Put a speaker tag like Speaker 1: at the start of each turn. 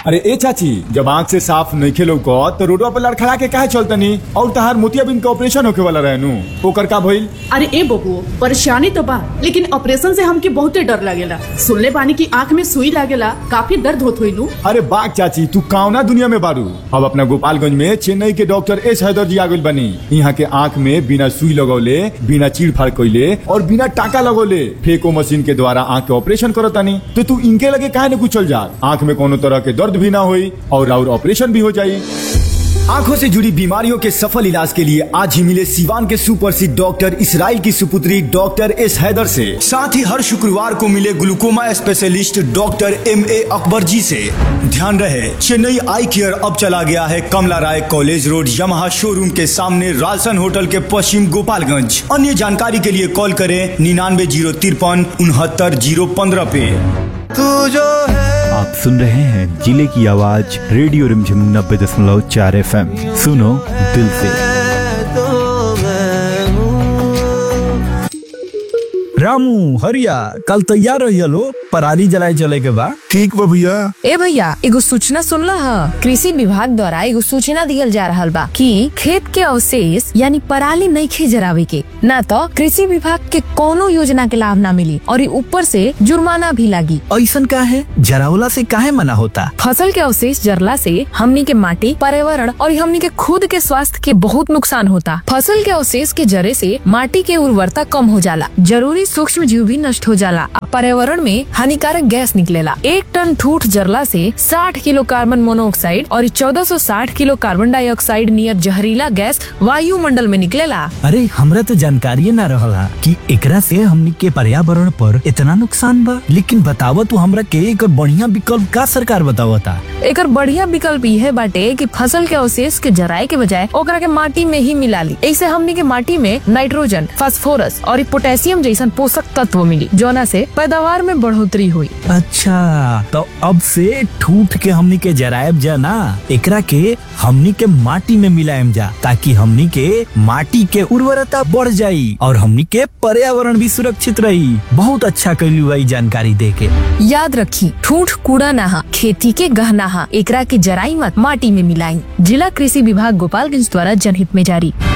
Speaker 1: अरे ए चाची, जब आँख से साफ नहीं खेलो तो रोडवा पर लड़खड़ा के काहे चलतनी? और तहार मोतियाबिंद के ऑपरेशन होके वाला रहनु, ओकर का भइल?
Speaker 2: अरे ए बबुओ, परेशानी तो बा, लेकिन ऑपरेशन से हमके बहुते डर लागेला। सुनले बानी की आँख में सुई लागेला, काफी दर्द होत होई नु।
Speaker 1: अरे बाग चाची, तू कौना दुनिया में बारू? अब अपना गोपालगंज में चेन्नई के डॉक्टर एस हैदर जी आगुल बनी। यहाँ के आँख में बिना सुई लगौले, बिना चीड़ फाड़ कइले और बिना टाका लगौले फेको मशीन के द्वारा आँख के ऑपरेशन करतानी। तो तू इनके लगे काहे न कुछ चल जा? आँख में कोनो तरह के दर्द भी ना होई और ऑपरेशन भी हो जाई।
Speaker 3: आंखों से जुड़ी बीमारियों के सफल इलाज के लिए आज ही मिले सीवान के सुप्रसिद्ध डॉक्टर इसराइल की सुपुत्री डॉक्टर एस हैदर से। साथ ही हर शुक्रवार को मिले glaucoma specialist doctor MA Akbar जी से। ध्यान रहे, चेन्नई आई केयर अब चला गया है कमला राय कॉलेज रोड यमहा शोरूम के सामने रालसन होटल के पश्चिम गोपालगंज। अन्य जानकारी के लिए कॉल करें 99 053 69 015 पे।
Speaker 4: तू जो है
Speaker 5: आप सुन रहे हैं जिले की आवाज रेडियो रिमझिम 90.4 FM। सुनो दिल से।
Speaker 6: रामू हरिया कल तैयार रही लो, पराली जलाए चले के बा।
Speaker 4: ठीक बा भैया।
Speaker 7: ए भैया, एगो सूचना सुनला ह? कृषि विभाग द्वारा एगो सूचना दियल जा रहल बा कि खेत के अवशेष यानी पराली नइखे जरावे के, ना तो कृषि विभाग के कोनो योजना के लाभ ना मिली और ऊपर से जुर्माना भी लागी।
Speaker 6: ऐसन का है? जरावला से काहे मना होता?
Speaker 7: फसल के अवशेष जरला से हमनी के माटी, पर्यावरण और हमनी के खुद के स्वास्थ्य के बहुत नुकसान होता। फसल के अवशेष के जरे से माटी के उर्वरता कम हो जाला, जरूरी सूक्ष्म जीव भी नष्ट हो जाला, पर्यावरण में हानिकारक गैस निकलेला। 1 टन ठूठ जरला से 60 किलो कार्बन मोनोऑक्साइड और 1460 किलो कार्बन डाइऑक्साइड नियर जहरीला गैस वायुमंडल में निकलेला।
Speaker 6: अरे हमरा तो जानकारी ना रहला कि एकरा से हमनी के पर्यावरण पर इतना नुकसान बा। लेकिन बतावा तू हमरा के एक बढ़िया विकल्प का सरकार बतावता?
Speaker 7: एकर बढ़िया विकल्प यह बाटे कि फसल के अवशेष के जराए के बजाय ओकरा के माटी में ही मिला ली। ऐसे हमनी के माटी में नाइट्रोजन, फास्फोरस और पोटेशियम जैसन पोषक तत्व मिली, जोना से पैदावार में बढ़ोतरी हुई।
Speaker 6: अच्छा, तो अब से ठूठ के हमनी के जरायब जा ना, एकरा के हमनी के माटी में मिलायम जा, ताकि हमनी के माटी के उर्वरता बढ़ जाई और हमनी के पर्यावरण भी सुरक्षित रही। बहुत अच्छा कैलू भाई जानकारी दे के।
Speaker 7: याद रखी, ठूठ कूड़ा नहा, खेती के गहना, एकरा के जराई मत, माटी में मिलाई। जिला कृषि विभाग गोपालगंज द्वारा जनहित में जारी।